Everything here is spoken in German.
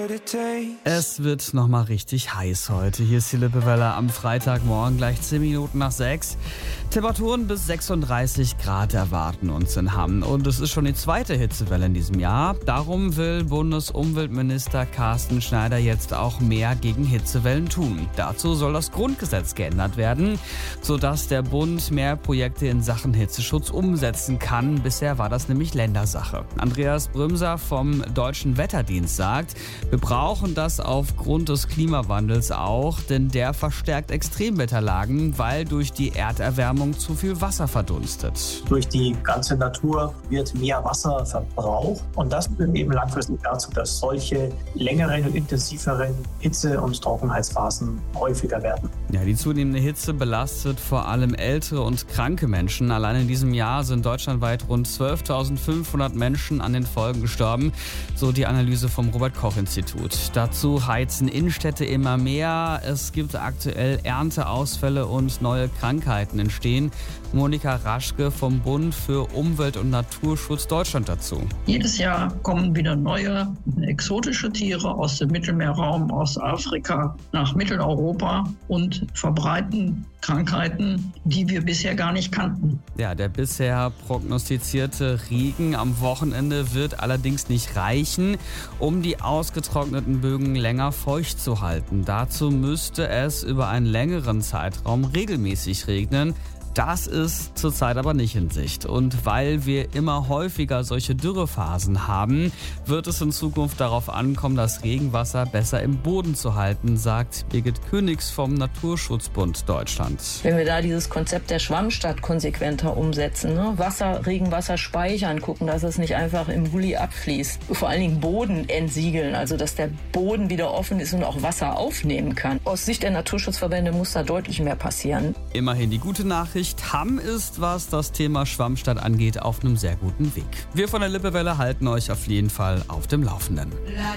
Es wird nochmal richtig heiß heute. Hier ist die Lippewelle am Freitagmorgen, gleich 10 Minuten nach 6. Temperaturen bis 36 Grad erwarten uns in Hamm. Und es ist schon die zweite Hitzewelle in diesem Jahr. Darum will Bundesumweltminister Carsten Schneider jetzt auch mehr gegen Hitzewellen tun. Dazu soll das Grundgesetz geändert werden, sodass der Bund mehr Projekte in Sachen Hitzeschutz umsetzen kann. Bisher war das nämlich Ländersache. Andreas Brümser vom Deutschen Wetterdienst sagt, wir brauchen das aufgrund des Klimawandels auch, denn der verstärkt Extremwetterlagen, weil durch die Erderwärmung zu viel Wasser verdunstet. Durch die ganze Natur wird mehr Wasser verbraucht und das führt eben langfristig dazu, dass solche längeren und intensiveren Hitze- und Trockenheitsphasen häufiger werden. Ja, die zunehmende Hitze belastet vor allem ältere und kranke Menschen. Allein in diesem Jahr sind deutschlandweit rund 12.500 Menschen an den Folgen gestorben, so die Analyse vom Robert-Koch-Institut. Dazu heizen Innenstädte immer mehr. Es gibt aktuell Ernteausfälle und neue Krankheiten entstehen. Monika Raschke vom Bund für Umwelt- und Naturschutz Deutschland dazu. Jedes Jahr kommen wieder neue exotische Tiere aus dem Mittelmeerraum, aus Afrika nach Mitteleuropa und verbreiten Krankheiten, die wir bisher gar nicht kannten. Ja, der bisher prognostizierte Regen am Wochenende wird allerdings nicht reichen, um die ausgetrockneten Böden länger feucht zu halten. Dazu müsste es über einen längeren Zeitraum regelmäßig regnen. Das ist zurzeit aber nicht in Sicht. Und weil wir immer häufiger solche Dürrephasen haben, wird es in Zukunft darauf ankommen, das Regenwasser besser im Boden zu halten, sagt Birgit Königs vom Naturschutzbund Deutschland. Wenn wir da dieses Konzept der Schwammstadt konsequenter umsetzen, Regenwasser speichern, gucken, dass es nicht einfach im Gully abfließt. Vor allen Dingen Boden entsiegeln, also dass der Boden wieder offen ist und auch Wasser aufnehmen kann. Aus Sicht der Naturschutzverbände muss da deutlich mehr passieren. Immerhin die gute Nachricht. Hamm ist, was das Thema Schwammstadt angeht, auf einem sehr guten Weg. Wir von der Lippewelle halten euch auf jeden Fall auf dem Laufenden.